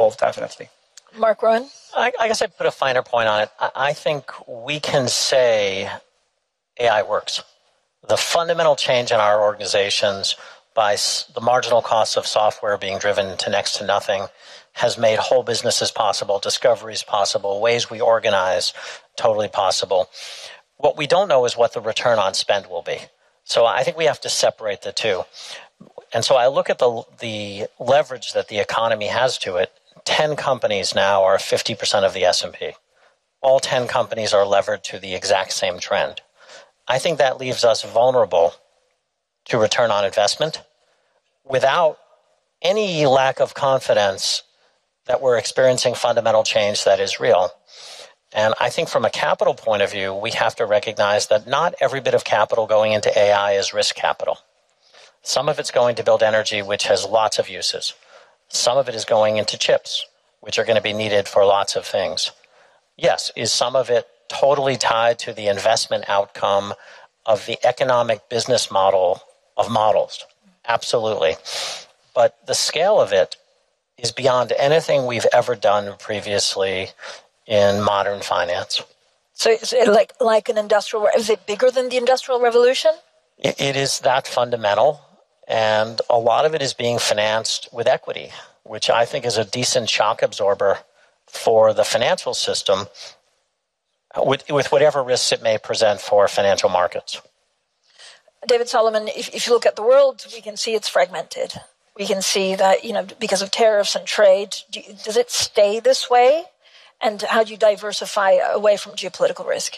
evolve, definitely. Mark Rowan? I guess I'd put a finer point on it. I think we can say AI works. The fundamental change in our organizations by the marginal cost of software being driven to next to nothing has made whole businesses possible, discoveries possible, ways we organize totally possible. What we don't know is what the return on spend will be. So I think we have to separate the two. And so I look at the leverage that the economy has to it. 10 companies now are 50% of the S&P. All 10 companies are levered to the exact same trend. I think that leaves us vulnerable to return on investment without any lack of confidence that we're experiencing fundamental change that is real. And I think from a capital point of view, we have to recognize that not every bit of capital going into AI is risk capital. Some of it's going to build energy, which has lots of uses. Some of it is going into chips, which are going to be needed for lots of things. Yes, is some of it totally tied to the investment outcome of the economic business model of models? Absolutely. But the scale of it is beyond anything we've ever done previously in modern finance. So is it like an industrial, is it bigger than the Industrial Revolution? It is that fundamental. And a lot of it is being financed with equity, which I think is a decent shock absorber for the financial system with whatever risks it may present for financial markets. David Solomon, if you look at the world, we can see it's fragmented. We can see that, because of tariffs and trade, does it stay this way? And how do you diversify away from geopolitical risk?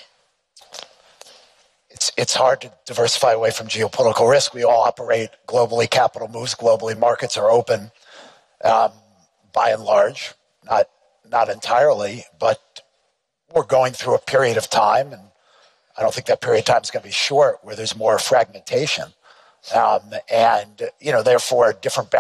It's hard to diversify away from geopolitical risk. We all operate globally. Capital moves globally. Markets are open, by and large, not entirely, but we're going through a period of time, and I don't think that period of time is going to be short, where there's more fragmentation, and therefore different